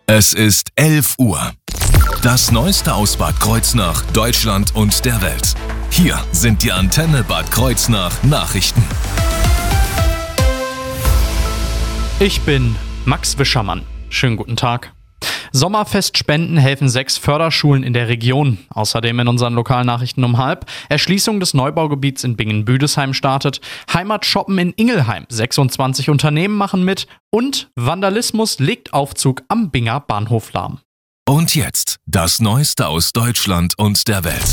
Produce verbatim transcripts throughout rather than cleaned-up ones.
Es ist elf Uhr. Das Neueste aus Bad Kreuznach, Deutschland und der Welt. Hier sind die Antenne Bad Kreuznach Nachrichten. Ich bin Max Wischermann. Schönen guten Tag. Sommerfestspenden helfen sechs Förderschulen in der Region. Außerdem in unseren Lokalnachrichten um halb. Erschließung des Neubaugebiets in Bingen-Büdesheim startet. Heimatshoppen in Ingelheim. sechsundzwanzig Unternehmen machen mit. Und Vandalismus legt Aufzug am Binger Bahnhof lahm. Und jetzt das Neueste aus Deutschland und der Welt.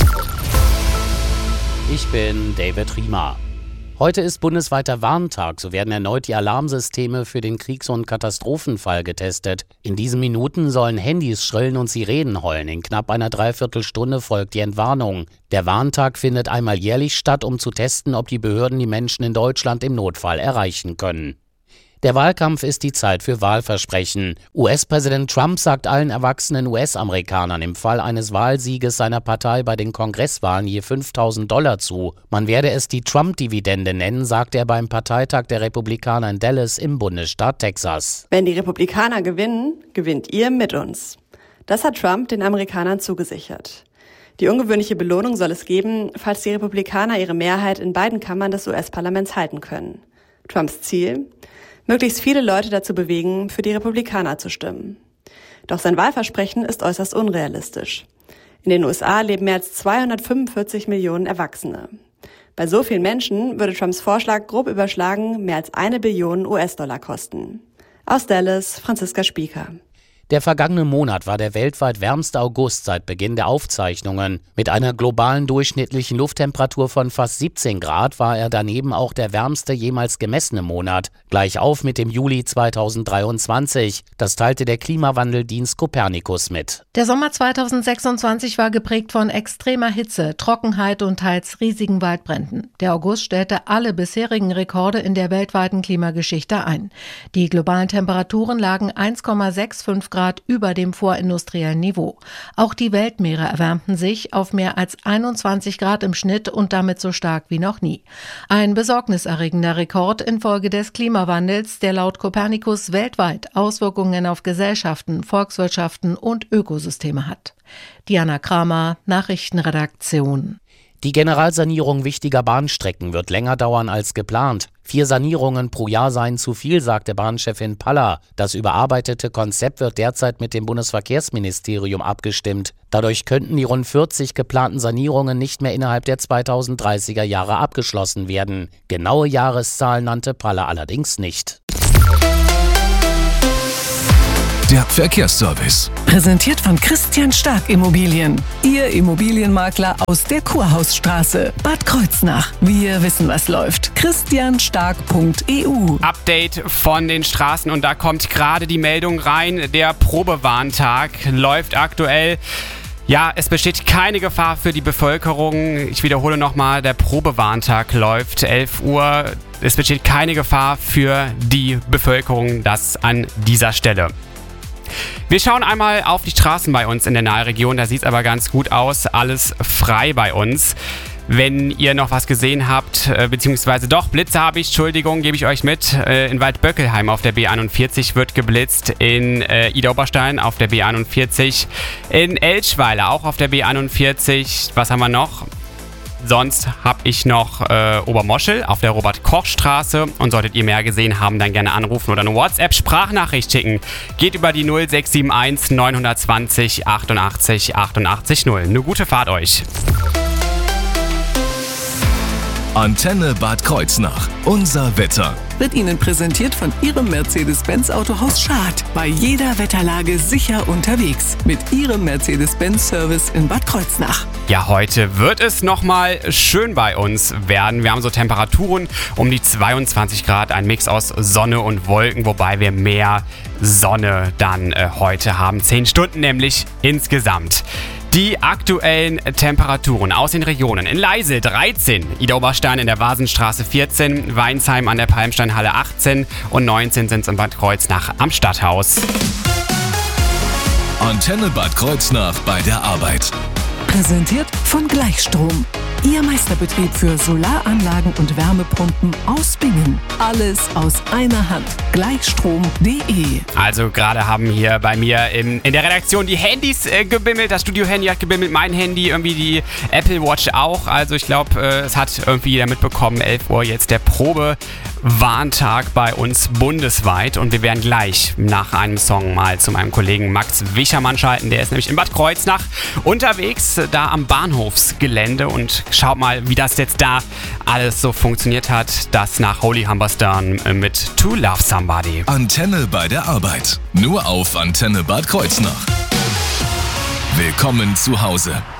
Ich bin David Riemer. Heute ist bundesweiter Warntag, so werden erneut die Alarmsysteme für den Kriegs- und Katastrophenfall getestet. In diesen Minuten sollen Handys schrillen und Sirenen heulen. In knapp einer Dreiviertelstunde folgt die Entwarnung. Der Warntag findet einmal jährlich statt, um zu testen, ob die Behörden die Menschen in Deutschland im Notfall erreichen können. Der Wahlkampf ist die Zeit für Wahlversprechen. U S-Präsident Trump sagt allen erwachsenen U S-Amerikanern im Fall eines Wahlsieges seiner Partei bei den Kongresswahlen je fünftausend Dollar zu. Man werde es die Trump-Dividende nennen, sagte er beim Parteitag der Republikaner in Dallas im Bundesstaat Texas. Wenn die Republikaner gewinnen, gewinnt ihr mit uns. Das hat Trump den Amerikanern zugesichert. Die ungewöhnliche Belohnung soll es geben, falls die Republikaner ihre Mehrheit in beiden Kammern des U S-Parlaments halten können. Trumps Ziel? Möglichst viele Leute dazu bewegen, für die Republikaner zu stimmen. Doch sein Wahlversprechen ist äußerst unrealistisch. In den U S A leben mehr als zweihundertfünfundvierzig Millionen Erwachsene. Bei so vielen Menschen würde Trumps Vorschlag grob überschlagen mehr als eine Billion U S-Dollar kosten. Aus Dallas, Franziska Spieker. Der vergangene Monat war der weltweit wärmste August seit Beginn der Aufzeichnungen. Mit einer globalen durchschnittlichen Lufttemperatur von fast siebzehn Grad war er daneben auch der wärmste jemals gemessene Monat. Gleich auf mit dem Juli zweitausenddreiundzwanzig. Das teilte der Klimawandeldienst Copernicus mit. Der Sommer zweitausendsechsundzwanzig war geprägt von extremer Hitze, Trockenheit und teils riesigen Waldbränden. Der August stellte alle bisherigen Rekorde in der weltweiten Klimageschichte ein. Die globalen Temperaturen lagen eins Komma fünfundsechzig Grad über dem vorindustriellen Niveau. Auch die Weltmeere erwärmten sich auf mehr als einundzwanzig Grad im Schnitt und damit so stark wie noch nie. Ein besorgniserregender Rekord infolge des Klimawandels, der laut Copernicus weltweit Auswirkungen auf Gesellschaften, Volkswirtschaften und Ökosysteme hat. Diana Kramer, Nachrichtenredaktion. Die Generalsanierung wichtiger Bahnstrecken wird länger dauern als geplant. Vier Sanierungen pro Jahr seien zu viel, sagte Bahnchefin Paller. Das überarbeitete Konzept wird derzeit mit dem Bundesverkehrsministerium abgestimmt. Dadurch könnten die rund vierzig geplanten Sanierungen nicht mehr innerhalb der zweitausenddreißiger Jahre abgeschlossen werden. Genaue Jahreszahlen nannte Paller allerdings nicht. Der Verkehrsservice. Präsentiert von Christian Stark Immobilien. Ihr Immobilienmakler aus der Kurhausstraße. Bad Kreuznach. Wir wissen, was läuft. christian stark punkt e u. Update von den Straßen und da kommt gerade die Meldung rein. Der Probewarntag läuft aktuell. Ja, es besteht keine Gefahr für die Bevölkerung. Ich wiederhole nochmal, der Probewarntag läuft elf Uhr. Es besteht keine Gefahr für die Bevölkerung, das an dieser Stelle. Wir schauen einmal auf die Straßen bei uns in der Nahregion, da sieht es aber ganz gut aus, alles frei bei uns. Wenn ihr noch was gesehen habt, äh, beziehungsweise doch, Blitze habe ich, Entschuldigung, gebe ich euch mit. Äh, in Waldböckelheim auf der B einundvierzig wird geblitzt, in äh, Idar-Oberstein auf der B einundvierzig, in Elschweiler auch auf der B einundvierzig. Was haben wir noch? Sonst habe ich noch äh, Obermoschel auf der Robert-Koch-Straße und solltet ihr mehr gesehen haben, dann gerne anrufen oder eine WhatsApp-Sprachnachricht schicken. Geht über die null sechs sieben eins neun zwei null achtundachtzig achtundachtzig null. Eine gute Fahrt euch. Antenne Bad Kreuznach. Unser Wetter. Wird Ihnen präsentiert von Ihrem Mercedes-Benz Autohaus Schad. Bei jeder Wetterlage sicher unterwegs. Mit Ihrem Mercedes-Benz-Service in Bad Kreuznach. Ja, heute wird es nochmal schön bei uns werden. Wir haben so Temperaturen um die zweiundzwanzig Grad, ein Mix aus Sonne und Wolken, wobei wir mehr Sonne dann äh, heute haben. Zehn Stunden nämlich insgesamt. Die aktuellen Temperaturen aus den Regionen: in Leisel dreizehn, Idar-Oberstein in der Vasenstraße vierzehn, Weinsheim an der Palmsteinhalle achtzehn und neunzehn sind es in Bad Kreuznach am Stadthaus. Antenne Bad Kreuznach bei der Arbeit. Präsentiert von Gleichstrom. Ihr Meisterbetrieb für Solaranlagen und Wärmepumpen aus Bingen. Alles aus einer Hand. Gleichstrom punkt de. Also gerade haben hier bei mir im, in der Redaktion die Handys äh, gebimmelt. Das Studio-Handy hat gebimmelt, mein Handy, irgendwie die Apple Watch auch. Also ich glaube, äh, es hat irgendwie jeder mitbekommen. elf Uhr jetzt der Probe-Warntag bei uns bundesweit. Und wir werden gleich nach einem Song mal zu meinem Kollegen Max Wischermann schalten. Der ist nämlich in Bad Kreuznach unterwegs, äh, da am Bahnhofsgelände. Und schaut mal, wie das jetzt da alles so funktioniert hat. Das nach Holy Humberstone äh, mit To Love Somebody. Antenne bei der Arbeit. Nur auf Antenne Bad Kreuznach. Willkommen zu Hause.